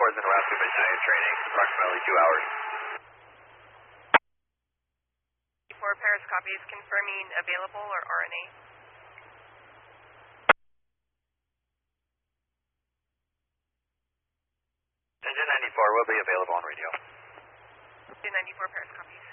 is in around 2 minutes training, approximately 2 hours. 4 Paris copies, confirming available or RNA. Engine 94 will be available on radio. Engine 94 Paris copies.